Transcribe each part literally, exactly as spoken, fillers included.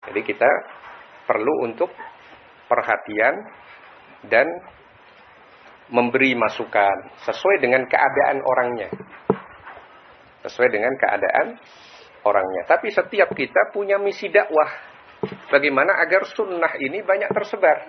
Jadi kita perlu untuk perhatian dan memberi masukan sesuai dengan keadaan orangnya. Sesuai dengan keadaan orangnya. Tapi setiap kita punya misi dakwah. Bagaimana agar sunnah ini banyak tersebar.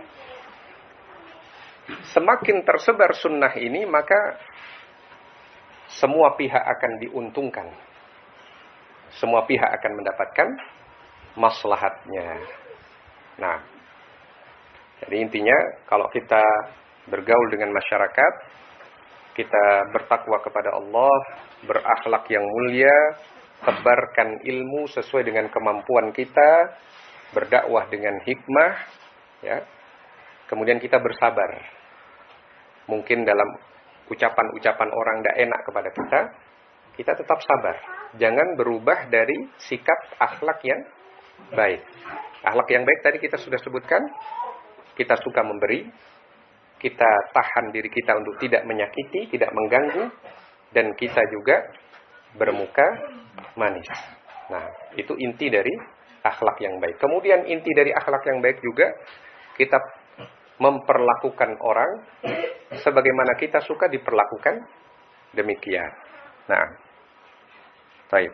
Semakin tersebar sunnah ini, maka semua pihak akan diuntungkan. Semua pihak akan mendapatkan maslahatnya. Nah, jadi intinya kalau kita bergaul dengan masyarakat, kita bertakwa kepada Allah, berakhlak yang mulia, tebarkan ilmu sesuai dengan kemampuan kita, berdakwah dengan hikmah, ya. Kemudian kita bersabar. Mungkin dalam ucapan-ucapan orang tidak enak kepada kita, kita tetap sabar. Jangan berubah dari sikap akhlak yang baik. Akhlak yang baik tadi kita sudah sebutkan, kita suka memberi, kita tahan diri kita untuk tidak menyakiti, tidak mengganggu, dan kita juga bermuka manis. Nah, itu inti dari akhlak yang baik. Kemudian inti dari akhlak yang baik juga, kita memperlakukan orang sebagaimana kita suka diperlakukan demikian. Nah, baik.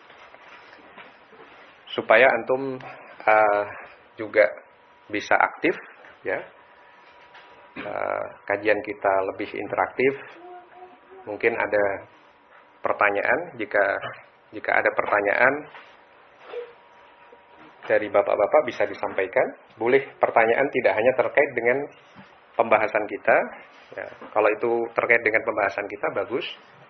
Supaya antum uh, juga bisa aktif, ya. Uh, kajian kita lebih interaktif. Mungkin ada pertanyaan. Jika jika ada pertanyaan dari bapak-bapak bisa disampaikan. Boleh pertanyaan tidak hanya terkait dengan pembahasan kita. Ya, kalau itu terkait dengan pembahasan kita bagus.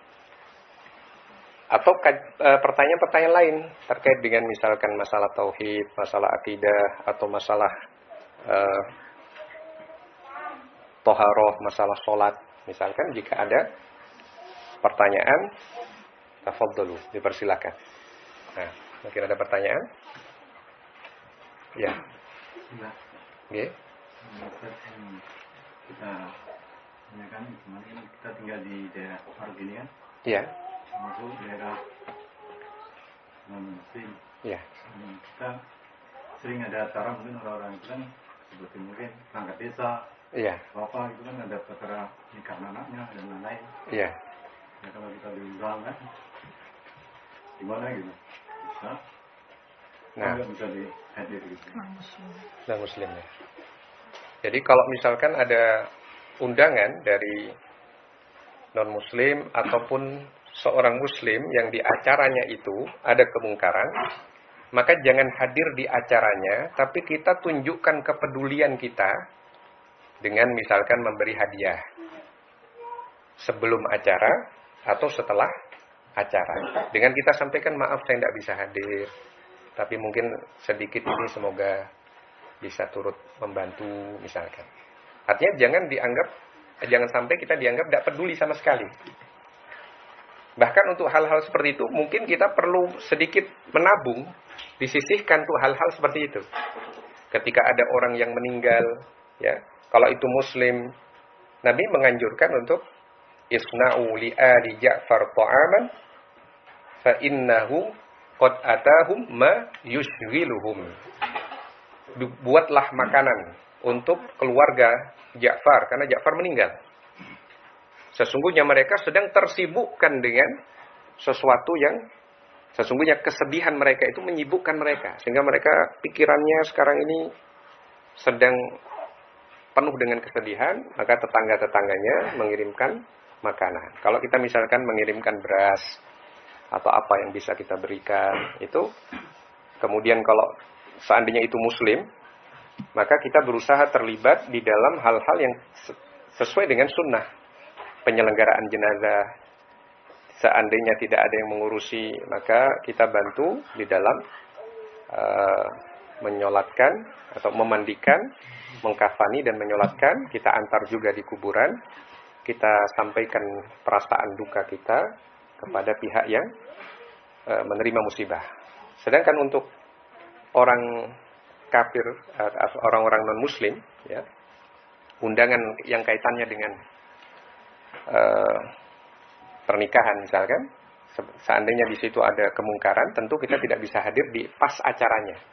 Atau uh, pertanyaan-pertanyaan lain terkait dengan misalkan masalah tauhid, masalah akidah, atau masalah uh, toharoh, masalah sholat. Misalkan jika ada pertanyaan, tafadhalu, dipersilakan. Nah, mungkin ada pertanyaan? Ya. Ya. Kita ya kan kemarin kita tinggal di daerah Argini kan? Ya. Masuk daerah non muslim. Ya. Kita sering ada acara mungkin orang-orang itu kan seperti mungkin perangkat desa. Iya. Bapak itu kan ada perkara nikah anaknya dan lain-lain. Iya. Ya kalau kita diundang kan, gimana gitu? Bisa? Nah, nggak bisa dihadir gitu. Dan muslim ya. Jadi kalau misalkan ada undangan dari non muslim ataupun seorang muslim yang di acaranya itu ada kemungkaran, maka jangan hadir di acaranya, tapi kita tunjukkan kepedulian kita dengan misalkan memberi hadiah sebelum acara atau setelah acara. Dengan kita sampaikan, maaf saya tidak bisa hadir, tapi mungkin sedikit ini semoga bisa turut membantu misalkan. Artinya jangan dianggap, jangan sampai kita dianggap tidak peduli sama sekali. Bahkan untuk hal-hal seperti itu mungkin kita perlu sedikit menabung, disisihkan untuk hal-hal seperti itu. Ketika ada orang yang meninggal, ya, kalau itu muslim, Nabi menganjurkan untuk isna'u li ali Ja'far ta'aman fa innahu qad atahum ma yushghiluhum. Buatlah makanan untuk keluarga Ja'far karena Ja'far meninggal. Sesungguhnya mereka sedang tersibukkan dengan sesuatu yang sesungguhnya kesedihan mereka itu menyibukkan mereka, sehingga mereka pikirannya sekarang ini sedang penuh dengan kesedihan, maka tetangga-tetangganya mengirimkan makanan. Kalau kita misalkan mengirimkan beras atau apa yang bisa kita berikan, itu kemudian kalau seandainya itu muslim, maka kita berusaha terlibat di dalam hal-hal yang sesuai dengan sunnah. Penyelenggaraan jenazah, seandainya tidak ada yang mengurusi, maka kita bantu di dalam uh, menyolatkan atau memandikan, mengkafani dan menyolatkan. Kita antar juga di kuburan. Kita sampaikan perasaan duka kita kepada pihak yang uh, menerima musibah. Sedangkan untuk orang kafir, uh, orang-orang non-muslim, ya, undangan yang kaitannya dengan Uh, pernikahan misalkan, seandainya di situ ada kemungkaran, tentu kita tidak bisa hadir di pas acaranya.